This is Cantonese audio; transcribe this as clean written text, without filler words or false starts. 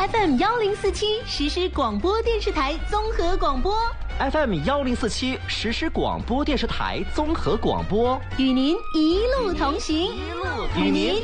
FM1047实时广播电视台综合广播。 FM1047实时广播电视台综合广播， 与您一路同行，与您